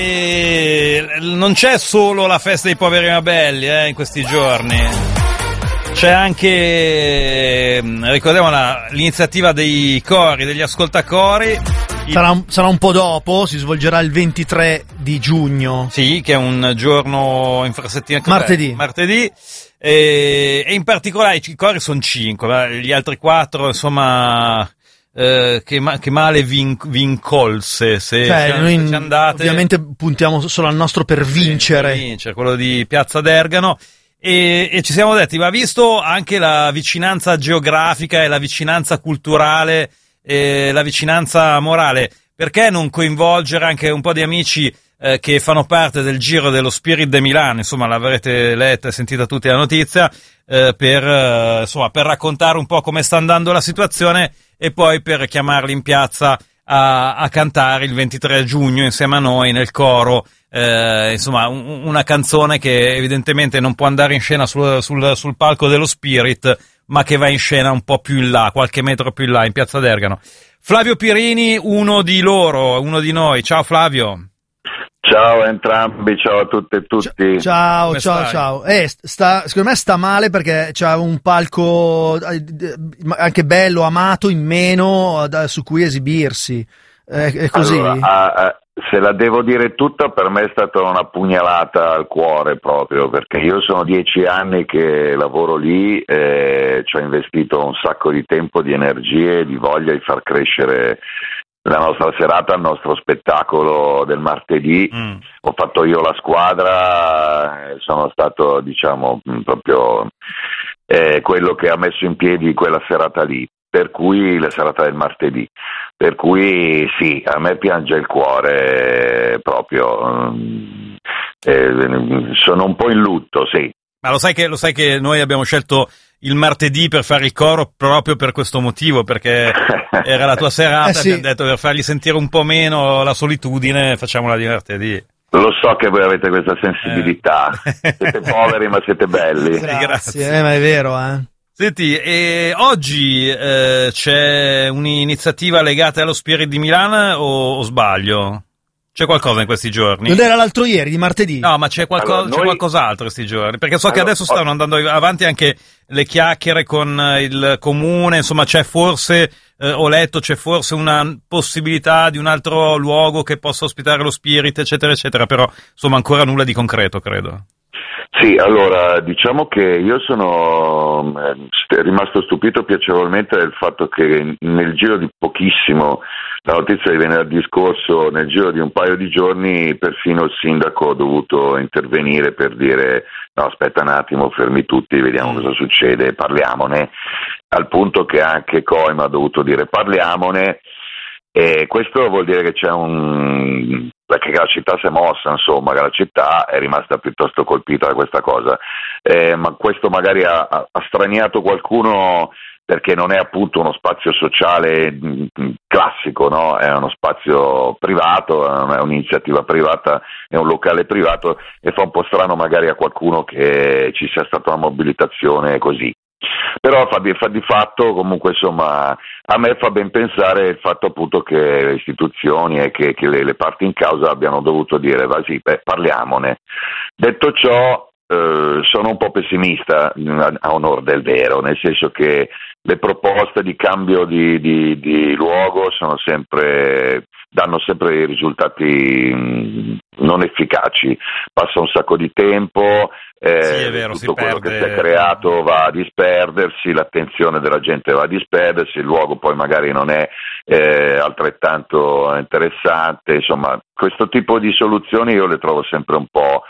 E non c'è solo la festa dei poveri ma belli in questi giorni, c'è anche, ricordiamo, l'iniziativa dei cori, degli ascoltacori. Sarà un po' dopo, si svolgerà il 23 di giugno. Sì, che è un giorno infrasettimanale. Martedì. E in particolare i cori sono 5, gli altri 4, insomma... che male vi incolse se noi andate. Ovviamente puntiamo solo al nostro per vincere, quello di Piazza d'Ergano, e ci siamo detti, va visto anche la vicinanza geografica e la vicinanza culturale e la vicinanza morale, perché non coinvolgere anche un po' di amici che fanno parte del giro dello Spirit de Milano, insomma l'avrete letta e sentita tutti la notizia, per raccontare un po' come sta andando la situazione e poi per chiamarli in piazza a cantare il 23 giugno insieme a noi nel coro, insomma una canzone che evidentemente non può andare in scena sul palco dello Spirit, ma che va in scena un po' più in là, qualche metro più in là, in Piazza d'Ergano. Flavio Pirini, uno di loro, uno di noi. Ciao Flavio. Ciao a entrambi, ciao a tutte e tutti. Ciao. Secondo me sta male perché c'ha un palco anche bello, amato, in meno su cui esibirsi. È così? Allora, se la devo dire tutta, per me è stata una pugnalata al cuore proprio, perché io sono 10 anni che lavoro lì, ci ho investito un sacco di tempo, di energie, di voglia di far crescere la nostra serata, il nostro spettacolo del martedì. Ho fatto io la squadra, sono stato, diciamo, proprio quello che ha messo in piedi quella serata lì, per cui la serata del martedì, per cui sì, a me piange il cuore proprio, sono un po' in lutto, sì. Ma lo sai che noi abbiamo scelto il martedì per fare il coro proprio per questo motivo, perché era la tua serata, sì. Abbiamo detto, per fargli sentire un po' meno la solitudine, facciamola di martedì. Lo so che voi avete questa sensibilità, siete poveri ma siete belli. Grazie. Ma è vero, Senti, oggi c'è un'iniziativa legata allo Spirit di Milano o sbaglio? C'è qualcosa in questi giorni? Non era l'altro ieri, di martedì? No, ma c'è qualcos'altro questi giorni, perché so che adesso stanno andando avanti anche le chiacchiere con il comune, insomma c'è forse, ho letto, c'è forse una possibilità di un altro luogo che possa ospitare lo Spirit, eccetera, eccetera, però insomma ancora nulla di concreto, credo. Sì, allora, diciamo che io sono rimasto stupito piacevolmente del fatto che nel giro di pochissimo, la notizia di venerdì scorso, nel giro di un paio di giorni, perfino il sindaco ha dovuto intervenire per dire no, aspetta un attimo, fermi tutti, vediamo cosa succede, parliamone, al punto che anche Coima ha dovuto dire parliamone. E questo vuol dire che perché la città si è mossa, insomma, che la città è rimasta piuttosto colpita da questa cosa, ma questo magari ha straniato qualcuno perché non è appunto uno spazio sociale classico, no? È uno spazio privato, è un'iniziativa privata, è un locale privato, e fa un po' strano magari a qualcuno che ci sia stata una mobilitazione così. Però fa di fatto, comunque, insomma, a me fa ben pensare il fatto appunto che le istituzioni e che le parti in causa abbiano dovuto dire parliamone. Detto ciò, sono un po' pessimista a onor del vero, nel senso che le proposte di cambio di luogo danno sempre dei risultati non efficaci, passa un sacco di tempo, sì, è vero, tutto quello che si è creato va a disperdersi, l'attenzione della gente va a disperdersi, il luogo poi magari non è altrettanto interessante, insomma questo tipo di soluzioni io le trovo sempre un po'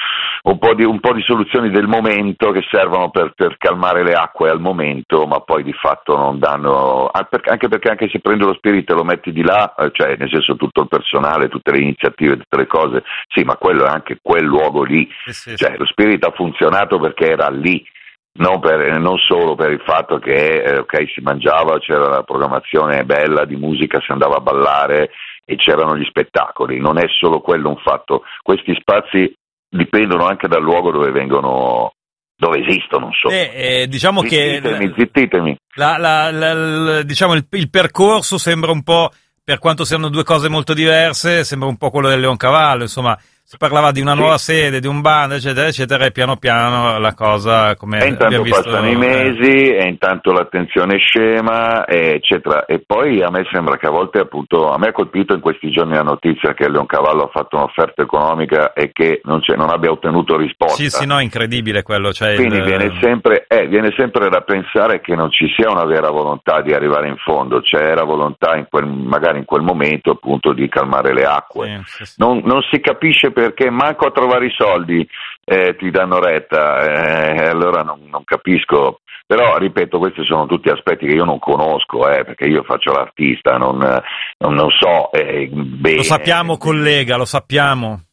di soluzioni del momento che servono per calmare le acque al momento, ma poi di fatto non danno, anche perché anche se prendi lo spirito e lo metti di là, cioè nel senso tutto il personale, tutte le iniziative, tutte le cose, sì, ma quello è anche quel luogo lì, cioè lo spirito ha funzionato perché era lì, non solo per il fatto che si mangiava, c'era la programmazione bella di musica, si andava a ballare e c'erano gli spettacoli, non è solo quello un fatto, questi spazi dipendono anche dal luogo dove esistono, insomma. Diciamo zittitemi. diciamo il percorso sembra un po' per quanto siano due cose molto diverse, sembra un po' quello del Leoncavallo, insomma, si parlava di una nuova sede, di un bando, eccetera, eccetera, e piano piano la cosa, come e intanto abbiamo visto, passano i mesi, e intanto l'attenzione scema, eccetera. E poi a me sembra che a volte, appunto, a me ha colpito in questi giorni la notizia che il Leoncavallo ha fatto un'offerta economica e che non abbia ottenuto risposta. Sì, no, incredibile quello. Cioè quindi viene sempre da pensare che non ci sia una vera volontà di arrivare in fondo. C'era volontà magari in quel momento, appunto, di calmare le acque. Sì. Non si capisce perché manco a trovare i soldi ti danno retta, allora non capisco. Però, ripeto, questi sono tutti aspetti che io non conosco, perché io faccio l'artista, non so bene. Lo sappiamo, collega, lo sappiamo.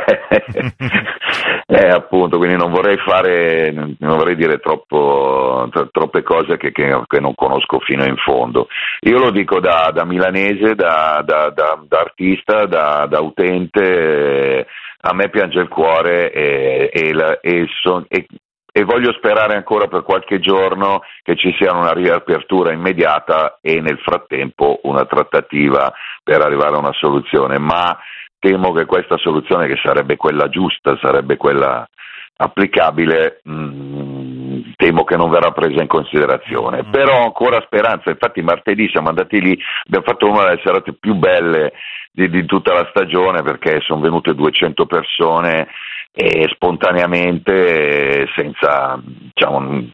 Appunto, quindi non vorrei dire troppe cose che non conosco fino in fondo. Io lo dico da milanese, da artista, da utente, a me piange il cuore e voglio sperare ancora per qualche giorno che ci sia una riapertura immediata e nel frattempo una trattativa per arrivare a una soluzione, ma temo che questa soluzione, che sarebbe quella giusta, sarebbe quella applicabile, temo che non verrà presa in considerazione. Però ho ancora speranza. Infatti martedì siamo andati lì, abbiamo fatto una delle serate più belle di tutta la stagione, perché sono venute 200 persone e spontaneamente, senza, diciamo,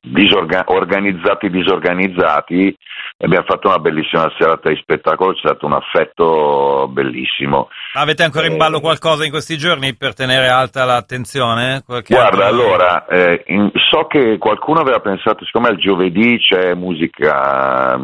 disorganizzati, abbiamo fatto una bellissima serata di spettacolo, c'è stato un affetto bellissimo. Avete ancora in ballo qualcosa in questi giorni per tenere alta l'attenzione? Guarda, allora, so che qualcuno aveva pensato, siccome il giovedì c'è musica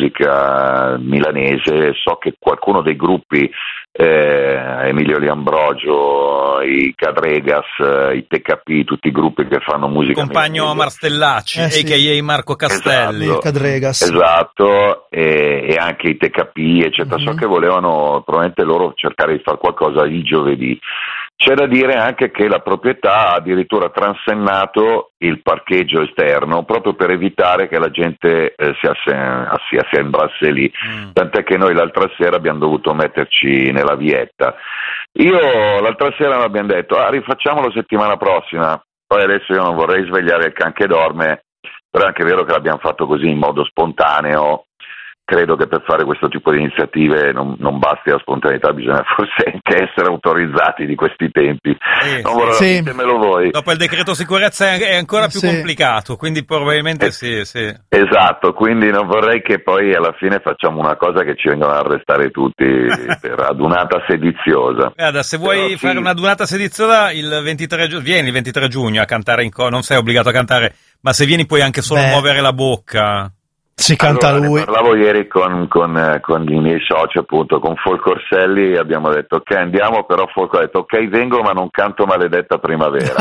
milanese, so che qualcuno dei gruppi, Emilio Liambrogio, i Cadregas, i TKP, tutti i gruppi che fanno musica compagno milanese. Marstellacci, a.k.a. Marco Castelli. Esatto, Cadregas. Esatto, e anche i TKP, eccetera. So che volevano probabilmente loro cercare di fare qualcosa il giovedì. C'è da dire anche che la proprietà ha addirittura transennato il parcheggio esterno proprio per evitare che la gente si assembrasse lì, tant'è che noi l'altra sera abbiamo dovuto metterci nella vietta. L'altra sera mi abbiamo detto rifacciamolo settimana prossima, poi adesso io non vorrei svegliare il can che dorme, però è anche vero che l'abbiamo fatto così in modo spontaneo. Credo che per fare questo tipo di iniziative non basti la spontaneità, bisogna forse anche essere autorizzati di questi tempi. Non vorrei, ditemelo voi. Dopo il decreto sicurezza è ancora più complicato, quindi probabilmente sì. Esatto, quindi non vorrei che poi alla fine facciamo una cosa che ci vengono ad arrestare tutti per adunata sediziosa. Guarda, se vuoi fare una adunata sediziosa vieni il 23 giugno a cantare in coro, non sei obbligato a cantare, ma se vieni puoi anche solo muovere la bocca. Si canta lui. Ne parlavo ieri con i miei soci, appunto, con Folco Orselli, abbiamo detto ok andiamo, però Folco ha detto ok vengo ma non canto Maledetta Primavera.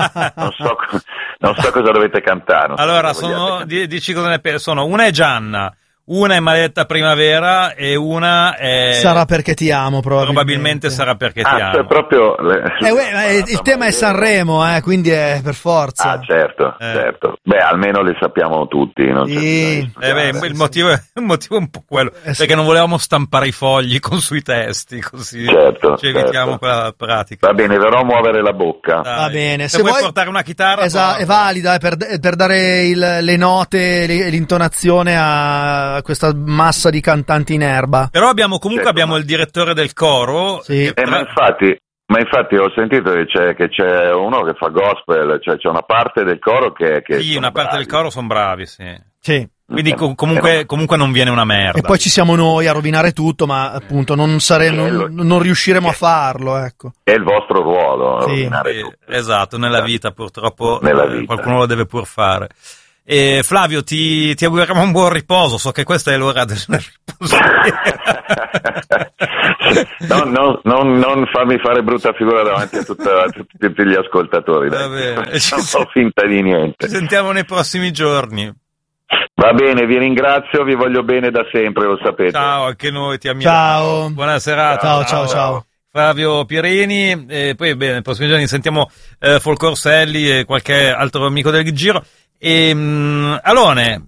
non so cosa dovete cantare. Allora dici cosa ne pensi. Una è Gianna, una è Maledetta Primavera e una è Sarà perché ti amo, probabilmente sarà perché ti amo. Cioè proprio il tema è Sanremo, quindi è per forza. Certo. Beh, almeno le sappiamo tutti, non il motivo è un po' quello, perché non volevamo stampare i fogli sui testi, così ci evitiamo quella pratica. Va bene, verrò a muovere la bocca. Dai. Va bene, se vuoi portare una chitarra è valida per dare le note, l'intonazione a questa massa di cantanti in erba. Però abbiamo il direttore del coro. Sì. Ma infatti ho sentito che c'è uno che fa gospel, cioè c'è una parte del coro che sì, una parte del coro sono bravi, sì. Quindi comunque non viene una merda. E poi ci siamo noi a rovinare tutto, ma appunto non riusciremo a farlo, ecco. È il vostro ruolo, rovinare tutto. Esatto, nella vita purtroppo qualcuno lo deve pur fare. E Flavio, ti auguriamo un buon riposo, so che questa è l'ora del riposo. non farmi fare brutta figura davanti a tutti gli ascoltatori. Va bene. Non ho finta di niente. Ci sentiamo nei prossimi giorni. Va bene, vi ringrazio, vi voglio bene da sempre, lo sapete. Ciao, anche noi ti amiamo. Ciao. Buona serata. Ciao. Flavio Pierini, e poi nei prossimi giorni sentiamo Folco Orselli e qualche altro amico del giro. Alone,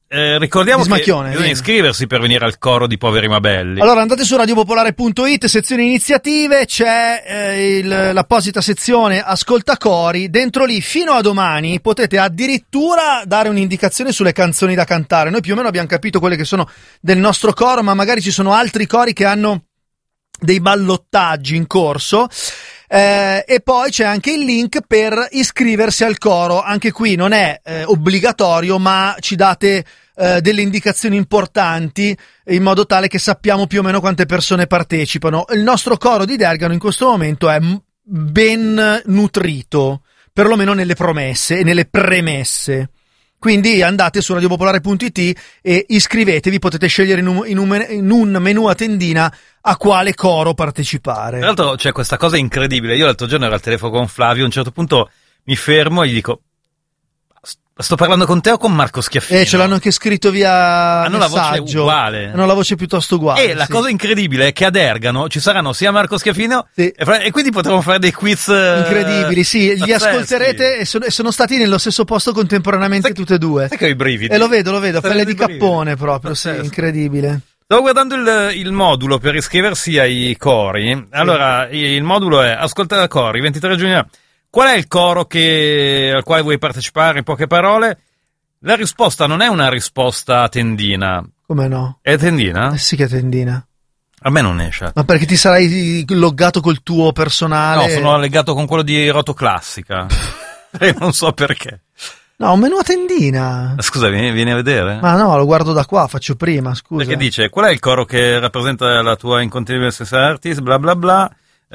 ricordiamo che Smacchione, bisogna iscriversi per venire al coro di Poveri ma Belli. Allora andate su radiopopolare.it, sezione iniziative, c'è l'apposita sezione Ascolta Cori, dentro lì fino a domani potete addirittura dare un'indicazione sulle canzoni da cantare. Noi più o meno abbiamo capito quelle che sono del nostro coro, ma magari ci sono altri cori che hanno dei ballottaggi in corso. E poi c'è anche il link per iscriversi al coro. Anche qui non è obbligatorio, ma ci date delle indicazioni importanti in modo tale che sappiamo più o meno quante persone partecipano. Il nostro coro di Dergano in questo momento è ben nutrito, perlomeno nelle promesse e nelle premesse. Quindi andate su radiopopolare.it e iscrivetevi, potete scegliere in un menu a tendina a quale coro partecipare. Tra l'altro c'è questa cosa incredibile, io l'altro giorno ero al telefono con Flavio, a un certo punto mi fermo e gli dico: sto parlando con te o con Marco Schiaffino? Ce l'hanno anche scritto via hanno messaggio. La voce uguale. Hanno la voce piuttosto uguale. E la cosa incredibile è che a Dergano ci saranno sia Marco Schiaffino e quindi potremo fare dei quiz incredibili, sì, li pazzeschi. Ascolterete e sono stati nello stesso posto contemporaneamente tutte e due. Sai che ho i brividi? E lo vedo, pelle di cappone proprio, sì, incredibile. Stavo guardando il modulo per iscriversi ai cori. Allora, il modulo è Ascoltare cori, 23 giugno. Qual è il coro al quale vuoi partecipare, in poche parole? La risposta non è una risposta a tendina. Come no? È tendina? Sì che è tendina. A me non esce. Ma perché ti sarai loggato col tuo personale? No, sono legato con quello di Rotoclassica. E non so perché. No, un menu a tendina. Scusa, vieni a vedere? Ma no, lo guardo da qua, faccio prima, scusa. Perché dice, qual è il coro che rappresenta la tua incontenibile sense artist, bla bla bla,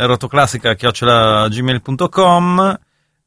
rotoclassica@gmail.com,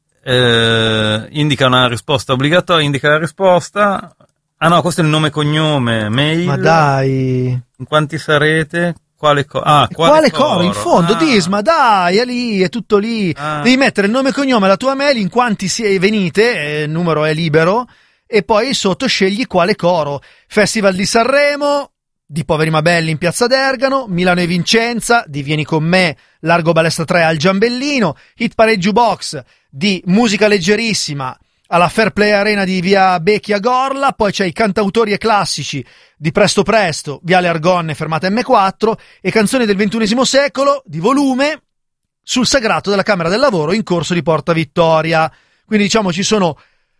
indica una risposta obbligatoria, indica la risposta. Ah no, questo è il nome e cognome, mail. Ma dai. In quanti sarete? Quale coro? In fondo, Disma, dai, è lì, è tutto lì. Devi mettere il nome e cognome e la tua mail, in quanti venite, il numero è libero, e poi sotto scegli quale coro. Festival di Sanremo, di Poveri ma Belli in Piazza Dergano, Milano e Vincenza, di Vieni con me, Largo Balestra 3 al Giambellino, Hit Parade Jukebox di Musica Leggerissima alla Fair Play Arena di via Becchi a Gorla, poi c'è i cantautori e classici di Presto Presto, Viale Argonne, fermata M4, e canzoni del XXI secolo di volume sul sagrato della Camera del Lavoro in corso di Porta Vittoria. Quindi diciamo ci sono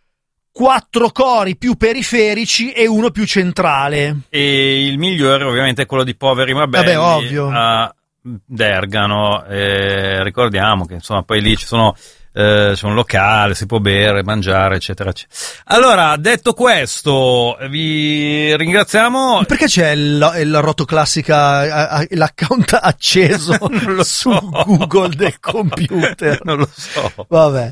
4 cori più periferici e uno più centrale. E il migliore ovviamente è quello di Poveri ma Belli. Vabbè, ovvio. A Dergano. Ricordiamo che insomma poi lì c'è un locale, si può bere, mangiare, eccetera, eccetera. Allora, detto questo, vi ringraziamo. Perché c'è il Rotoclassica, l'account acceso su Google del computer? Non lo so. Vabbè.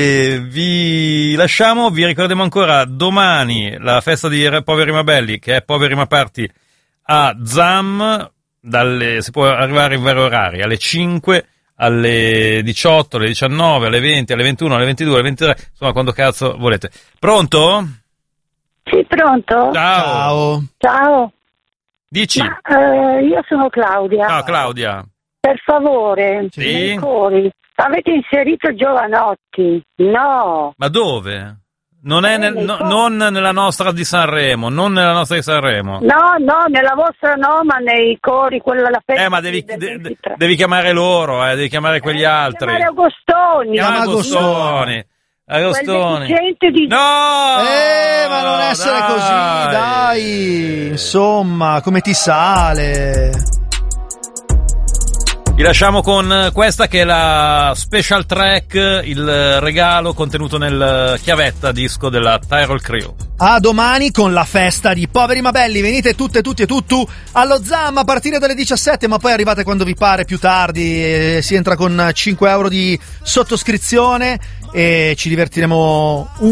Vi lasciamo, vi ricordiamo ancora domani la festa di Poveri ma Belli, che è Poveri ma Party a ZAM, si può arrivare in vari orari, alle 5, alle 18, alle 19, alle 20, alle 21, alle 22, alle 23, insomma quando cazzo volete. Pronto? Sì, pronto? Ciao. Dici? Io sono Claudia. Ciao Claudia. Per favore, sì? nei cori avete inserito Giovanotti? No. Ma dove? Non è non nella nostra di Sanremo, non nella nostra di Sanremo. No, nella vostra no, ma nei cori, quella la festa. Ma devi chiamare loro, devi chiamare quegli altri. Chiamare Agostoni. Agostoni. No! Ma non essere così, dai. Insomma, come ti sale? Vi lasciamo con questa che è la special track, il regalo contenuto nel chiavetta disco della Tyrol Crew. A domani con la festa di Poveri ma Belli. Venite tutte, tutti e tutto allo ZAM a partire dalle 17, ma poi arrivate quando vi pare, più tardi. Si entra con 5 euro di sottoscrizione e ci divertiremo